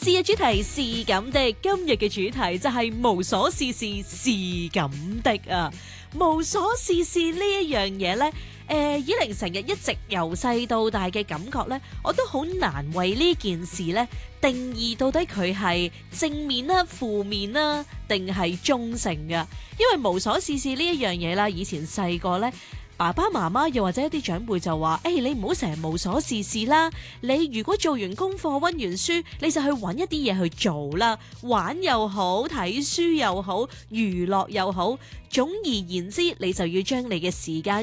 是日主題是咁的，今日嘅主題就係無所事事是咁的啊！無所事事呢一樣嘢呢，以玲成日一直由細到大嘅感覺呢，我都好難為呢件事呢定義到底佢係正面啦、負面啦，定係中性㗎。因為無所事事呢一樣嘢啦，以前細個呢，爸爸媽媽又或者一啲長輩就話：你唔好成日無所事事啦！你如果做完功課、溫完書，你就去揾一啲嘢去做啦，玩又好，睇書又好，娛樂又好。總而言之，你就要將你嘅時間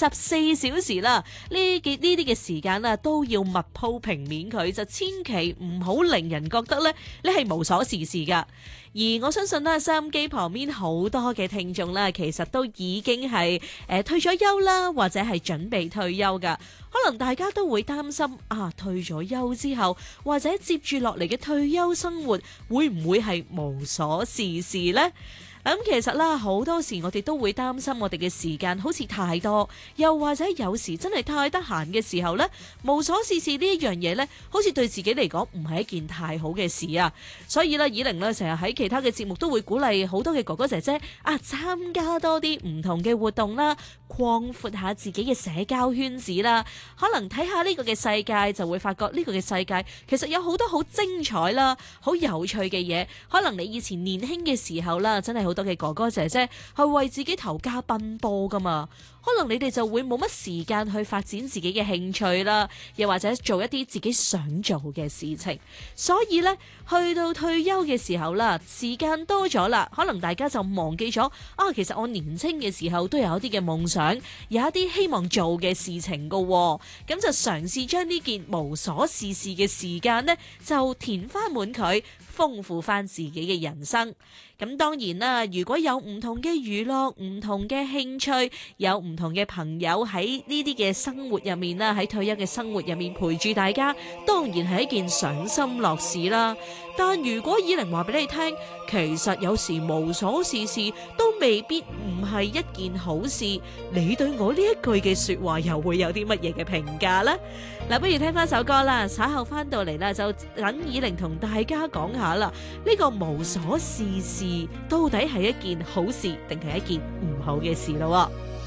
24小時啦，呢啲嘅時間啊都要密鋪平面佢，就千祈唔好令人覺得咧你係無所事事噶。而我相信咧，收音機旁邊好多嘅聽眾咧，其實都已經係退咗休啦，或者係準備退休噶。可能大家都會擔心啊，退咗休之後，或者接住落嚟嘅退休生活，會唔會係無所事事呢？咁其實啦，好多時我哋都會擔心我哋嘅時間好似太多，又或者有時真係太得閒嘅時候呢，無所事事呢一樣嘢呢，好似對自己嚟講唔係一件太好嘅事啊。所以咧，以玲呢成日喺其他嘅節目都會鼓勵好多嘅哥哥姐姐啊，參加多啲唔同嘅活動啦，擴闊下自己嘅社交圈子啦。可能睇下呢個嘅世界，就會發覺呢個嘅世界其實有好多好精彩啦、好有趣嘅嘢。可能你以前年輕嘅時候啦，真係好多嘅哥哥姐姐係為自己頭家奔波噶嘛，可能你哋就會冇乜時間去發展自己嘅興趣啦，又或者做一啲自己想做嘅事情。所以呢，去到退休嘅時候啦，時間多咗啦，可能大家就忘記咗啊，其實我年輕嘅時候都有一啲嘅夢想，有一啲希望做嘅事情噶，咁就嘗試將呢件無所事事嘅時間呢，就填翻滿佢，豐富翻自己嘅人生。咁當然啦，如果有唔同嘅娛樂、唔同嘅興趣，有唔同嘅朋友喺呢啲嘅生活入面啦，喺退休嘅生活入面陪住大家，當然係一件賞心樂事啦。但如果以玲話俾你聽，其實有時無所事事都未必唔係一件好事，你對我呢一句嘅說話又會有啲乜嘢嘅評價呢？嗱，不如聽翻首歌啦，稍後翻到嚟啦，就等以玲同大家講下啦，呢個無所事事到底係一件好事定係一件唔好嘅事咯？